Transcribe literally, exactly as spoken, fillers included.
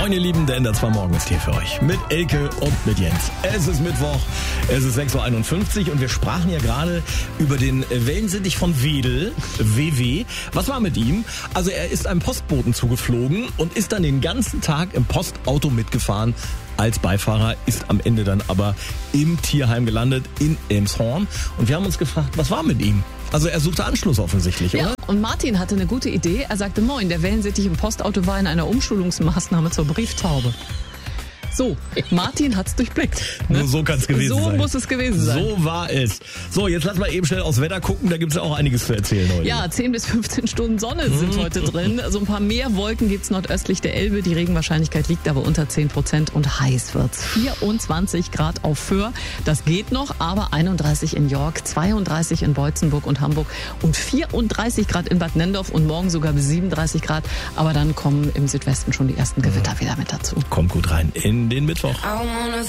Moin ihr Lieben, der Ender zwei Morgen ist hier für euch. Mit Elke und mit Jens. Es ist Mittwoch, es ist sechs Uhr einundfünfzig und wir sprachen ja gerade über den Wellensittich von Wedel, W W. Was war mit ihm? Also er ist einem Postboten zugeflogen und ist dann den ganzen Tag im Postauto mitgefahren als Beifahrer, ist am Ende dann aber im Tierheim gelandet in Elmshorn. Und wir haben uns gefragt, was war mit ihm? Also er suchte Anschluss offensichtlich, ja, oder? Und Martin hatte eine gute Idee. Er sagte, moin, der Wellensittich im Postauto war in einer Umschulungsmaßnahme zur Brieftaube. So, Martin hat's durchblickt. Ne? Nur so kann's gewesen so sein. So muss es gewesen sein. So war es. So, jetzt lass mal eben schnell aufs Wetter gucken, da gibt's ja auch einiges zu erzählen heute. Ja, zehn bis fünfzehn Stunden Sonne sind heute drin. Also ein paar mehr Wolken gibt's nordöstlich der Elbe. Die Regenwahrscheinlichkeit liegt aber unter zehn Prozent und heiß wird's. vierundzwanzig Grad auf Föhr, das geht noch, aber einunddreißig in York, zweiunddreißig in Beutzenburg und Hamburg und vierunddreißig Grad in Bad Nendorf und morgen sogar bis siebenunddreißig Grad. Aber dann kommen im Südwesten schon die ersten Gewitter wieder mit dazu. Kommt gut rein in den Mittwoch. I wanna